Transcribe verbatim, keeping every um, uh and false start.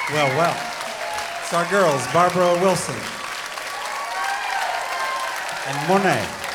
Well, well. It's our girls, Barbara Wilson and Monet.